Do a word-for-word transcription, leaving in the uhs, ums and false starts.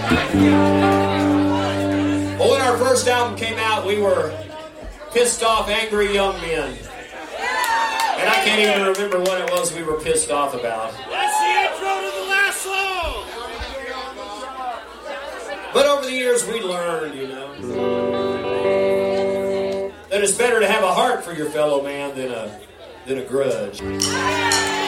Well, when our first album came out, we were pissed off, angry young men. And I can't even remember what it was we were pissed off about. That's the intro to the last song! But over the years, we learned, you know, that it's better to have a heart for your fellow man than a, than a grudge.